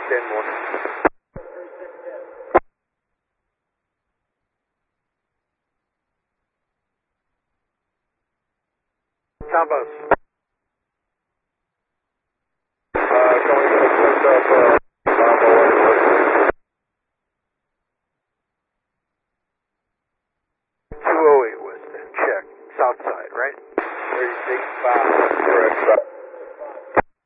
10-1. Combos. Going to the point of, Bravo 208 was check. South side, right? 36-5. Correct.